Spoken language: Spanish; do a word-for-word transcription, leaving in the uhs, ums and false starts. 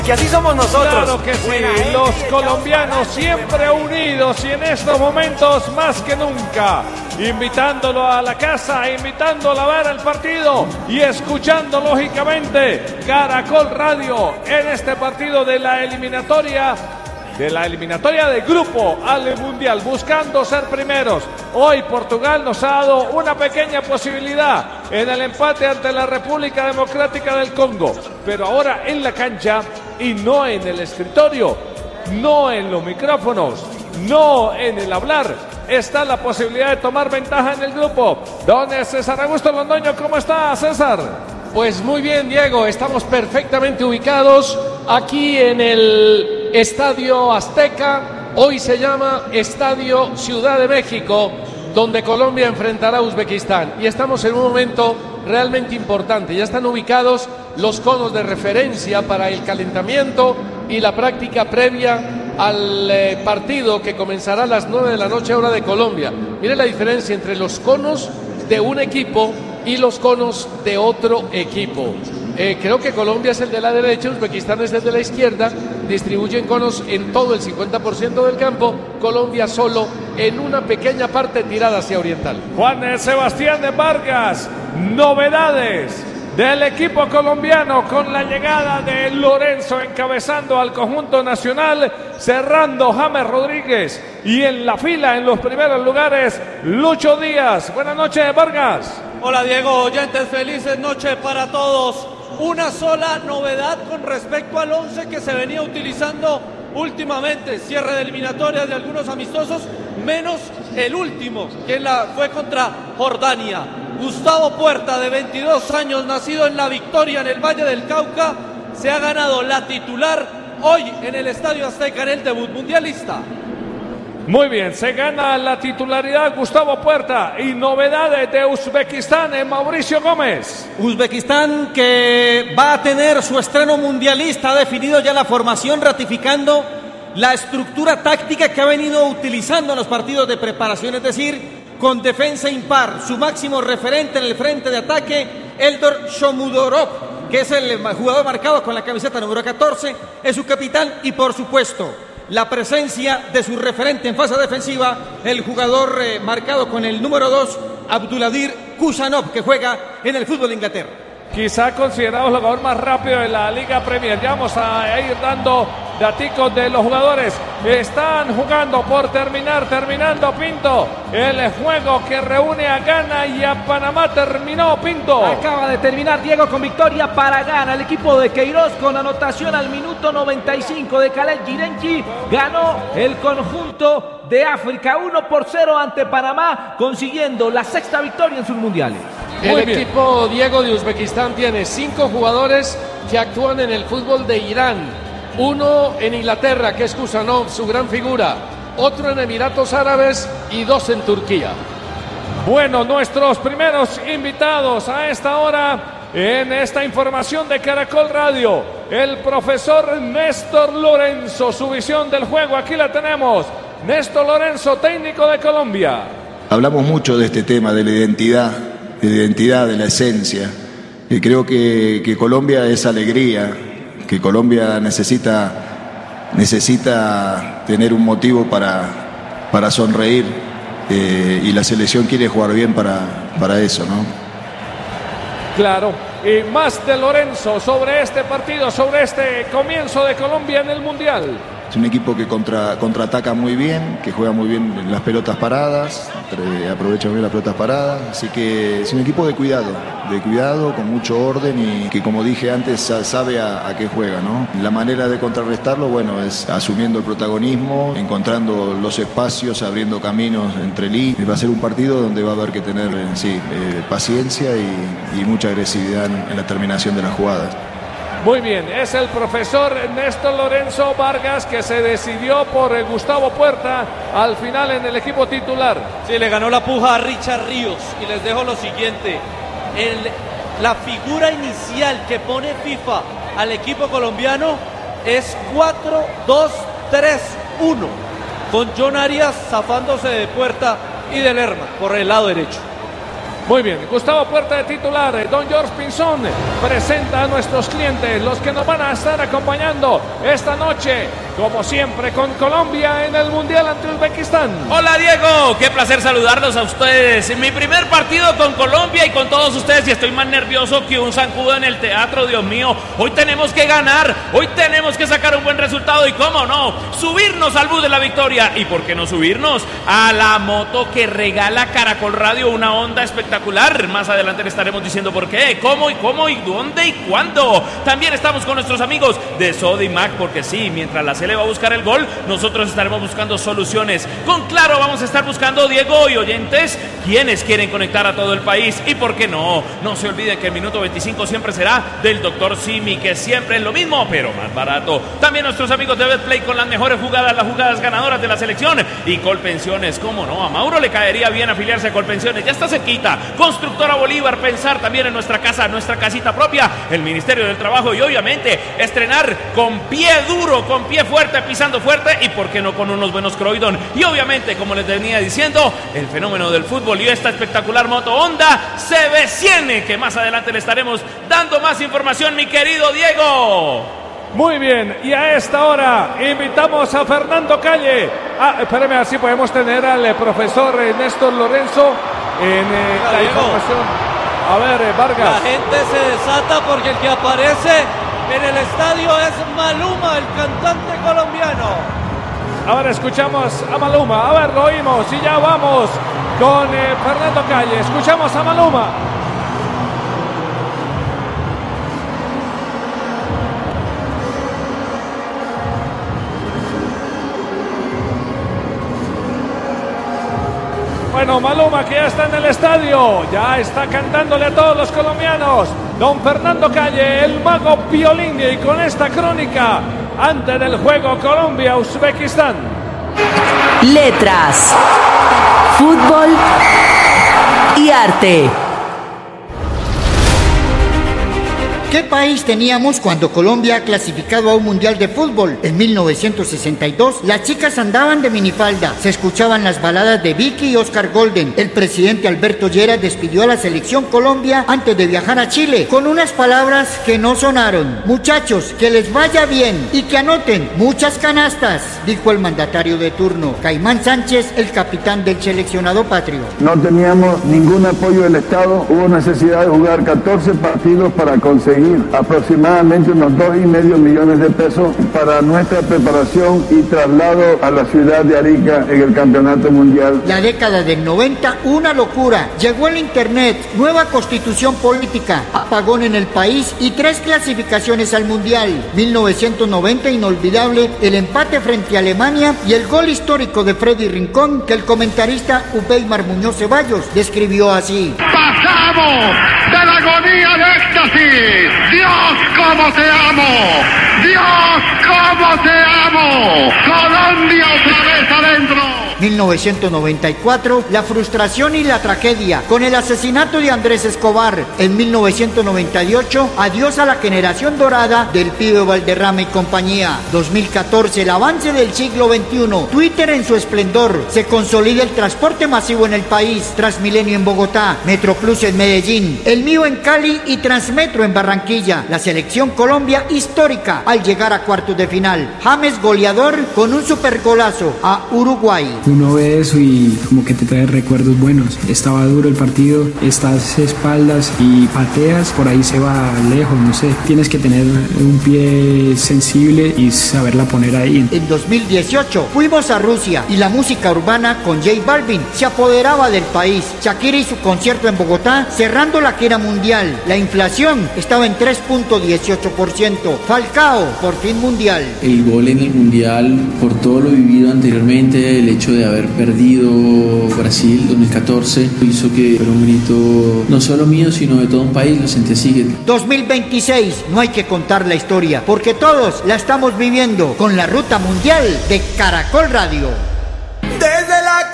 Que así somos nosotros. Claro que sí, los colombianos siempre unidos y en estos momentos más que nunca, invitándolo a la casa, invitándolo a ver el partido y escuchando lógicamente Caracol Radio en este partido de la eliminatoria de la eliminatoria de grupo al Mundial, buscando ser primeros. Hoy Portugal nos ha dado una pequeña posibilidad en el empate ante la República Democrática del Congo, pero ahora en la cancha y no en el escritorio, no en los micrófonos, no en el hablar, está la posibilidad de tomar ventaja en el grupo. Don César Augusto Londoño, ¿cómo está, César? Pues muy bien, Diego, estamos perfectamente ubicados aquí en el Estadio Azteca. Hoy se llama Estadio Ciudad de México, donde Colombia enfrentará a Uzbekistán. Y estamos en un momento realmente importante. Ya están ubicados los conos de referencia para el calentamiento y la práctica previa al eh, partido que comenzará a las nueve de la noche hora de Colombia. Mire la diferencia entre los conos de un equipo y los conos de otro equipo. Eh, creo que Colombia es el de la derecha, Uzbekistán es el de la izquierda, distribuyen conos en todo el cincuenta por ciento del campo, Colombia solo en una pequeña parte tirada hacia oriental. Juan Sebastián de Vargas, novedades del equipo colombiano con la llegada de Lorenzo encabezando al conjunto nacional, cerrando James Rodríguez y en la fila en los primeros lugares Lucho Díaz. Buenas noches, Vargas. Hola Diego, oyentes, felices noches para todos. Una sola novedad con respecto al once que se venía utilizando últimamente, cierre de eliminatorias de algunos amistosos, menos el último, que la fue contra Jordania. Gustavo Puerta, de veintidós años, nacido en La Victoria, en el Valle del Cauca, se ha ganado la titular hoy en el Estadio Azteca en el debut mundialista. Muy bien, se gana la titularidad Gustavo Puerta y novedades de Uzbekistán en Mauricio Gómez. Uzbekistán que va a tener su estreno mundialista, ha definido ya la formación ratificando la estructura táctica que ha venido utilizando en los partidos de preparación, es decir, con defensa impar, su máximo referente en el frente de ataque, Eldor Shomurodov, que es el jugador marcado con la camiseta número catorce, es su capitán y por supuesto la presencia de su referente en fase defensiva, el jugador eh, marcado con el número dos, Abduladir Kusanov, que juega en el fútbol de Inglaterra. Quizá considerado el jugador más rápido de la Liga Premier. Ya vamos a ir dando daticos de los jugadores. Están jugando por terminar, terminando Pinto. El juego que reúne a Ghana y a Panamá terminó, Pinto. Acaba de terminar, Diego, con victoria para Ghana. El equipo de Queiroz con anotación al minuto noventa y cinco de Khaled Girenchi. Ganó el conjunto de África uno por cero ante Panamá, consiguiendo la sexta victoria en sus mundiales. El equipo, Diego, de Uzbekistán tiene cinco jugadores que actúan en el fútbol de Irán. Uno en Inglaterra, que es Kusanov, su gran figura. Otro en Emiratos Árabes y dos en Turquía. Bueno, nuestros primeros invitados a esta hora en esta información de Caracol Radio. El profesor Néstor Lorenzo, su visión del juego. Aquí la tenemos. Néstor Lorenzo, técnico de Colombia. Hablamos mucho de este tema, de la identidad. de la identidad, de la esencia. Y creo que, que Colombia es alegría, que Colombia necesita, necesita tener un motivo para, para sonreír eh, y la selección quiere jugar bien para, para eso, ¿no? Claro, y más de Lorenzo sobre este partido, sobre este comienzo de Colombia en el Mundial. Es un equipo que contra, contraataca muy bien, que juega muy bien las pelotas paradas, aprovecha muy bien las pelotas paradas, así que es un equipo de cuidado, de cuidado, con mucho orden y que, como dije antes, sabe a, a qué juega, ¿no? La manera de contrarrestarlo, bueno, es asumiendo el protagonismo, encontrando los espacios, abriendo caminos entre líneas. Va a ser un partido donde va a haber que tener, sí, eh, paciencia y, y mucha agresividad en, en la terminación de las jugadas. Muy bien, es el profesor Néstor Lorenzo Vargas que se decidió por Gustavo Puerta al final en el equipo titular. Sí, le ganó la puja a Richard Ríos y les dejo lo siguiente. El, la figura inicial que pone FIFA al equipo colombiano es cuatro dos tres uno, con John Arias zafándose de Puerta y de Lerma por el lado derecho. Muy bien, Gustavo Puerta de titular, don George Pinzón presenta a nuestros clientes, los que nos van a estar acompañando esta noche, como siempre, con Colombia en el Mundial ante Uzbekistán. Hola Diego, qué placer saludarlos a ustedes. Mi primer partido con Colombia y con todos ustedes, y estoy más nervioso que un zancudo en el teatro, Dios mío. Hoy tenemos que ganar, hoy tenemos que sacar un buen resultado y cómo no, subirnos al bus de la victoria. ¿Y por qué no subirnos a la moto que regala Caracol Radio, una onda espectacular? Más adelante le estaremos diciendo por qué, cómo y cómo y dónde y cuándo. También estamos con nuestros amigos de Sodimac, porque sí, mientras la Sele va a buscar el gol, nosotros estaremos buscando soluciones. Con Claro vamos a estar buscando, Diego y oyentes, quienes quieren conectar a todo el país. Y por qué no, no se olviden que el minuto veinticinco siempre será del doctor Simi, que siempre es lo mismo, pero más barato. También nuestros amigos de Betplay con las mejores jugadas, las jugadas ganadoras de la selección. Y Colpensiones, cómo no, a Mauro le caería bien afiliarse a Colpensiones, ya está cerquita. Constructora Bolívar, pensar también en nuestra casa, nuestra casita propia, el Ministerio del Trabajo y obviamente estrenar con pie duro, con pie fuerte, pisando fuerte y por qué no con unos buenos Croydon. Y obviamente, como les venía diciendo, el fenómeno del fútbol y esta espectacular moto Honda C B cien, que más adelante le estaremos dando más información, mi querido Diego. Muy bien, y a esta hora invitamos a Fernando Calle. Ah, espérame, así podemos tener al eh, profesor eh, Néstor Lorenzo en eh, la Diego. información. A ver, eh, Vargas. La gente se desata porque el que aparece en el estadio es Maluma, el cantante colombiano. Ahora escuchamos a Maluma. A ver, lo oímos y ya vamos con eh, Fernando Calle. Escuchamos a Maluma. Bueno, Maluma, que ya está en el estadio, ya está cantándole a todos los colombianos. Don Fernando Calle, el mago violín, y con esta crónica antes del juego Colombia-Uzbekistán. Letras, fútbol y arte. ¿Qué país teníamos cuando Colombia ha clasificado a un mundial de fútbol? En mil novecientos sesenta y dos, las chicas andaban de minifalda, se escuchaban las baladas de Vicky y Oscar Golden. El presidente Alberto Lleras despidió a la selección Colombia antes de viajar a Chile, con unas palabras que no sonaron. Muchachos, que les vaya bien y que anoten muchas canastas, dijo el mandatario de turno. Caimán Sánchez, el capitán del seleccionado patrio. No teníamos ningún apoyo del Estado, hubo necesidad de jugar catorce partidos para conseguir aproximadamente unos dos y medio millones de pesos para nuestra preparación y traslado a la ciudad de Arica en el campeonato mundial. La década del noventa, una locura. Llegó el internet, nueva constitución política, apagón en el país y tres clasificaciones al mundial. mil novecientos noventa, inolvidable, el empate frente a Alemania y el gol histórico de Freddy Rincón, que el comentarista Ubeymar Muñoz Ceballos describió así. ¡Pasamos de la agonía de éxtasis! ¡Dios, cómo te amo! ¡Dios, cómo te amo! ¡Colombia otra vez adentro! mil novecientos noventa y cuatro, la frustración y la tragedia con el asesinato de Andrés Escobar. En mil novecientos noventa y ocho, adiós a la generación dorada del Pibe Valderrama y compañía. dos mil catorce, el avance del siglo veintiuno, Twitter en su esplendor, se consolida el transporte masivo en el país, Transmilenio en Bogotá, Metroplus en Medellín, El Mío en Cali y Transmetro en Barranquilla. La selección Colombia histórica al llegar a cuartos de final. James goleador con un supergolazo a Uruguay. Uno ve eso y como que te trae recuerdos buenos. Estaba duro el partido, estás espaldas y pateas, por ahí se va lejos, no sé. Tienes que tener un pie sensible y saberla poner ahí. En dos mil dieciocho fuimos a Rusia y la música urbana con J Balvin se apoderaba del país. Shakira y su concierto en Bogotá cerrando la gira mundial. La inflación estaba en tres punto dieciocho por ciento. Falcao, por fin mundial. El gol en el mundial, por todo lo vivido anteriormente, el hecho de haber perdido Brasil dos mil catorce hizo que fuera un grito no solo mío sino de todo un país, lo sentí así. dos mil veintiséis, no hay que contar la historia porque todos la estamos viviendo con la ruta mundial de Caracol Radio. Desde la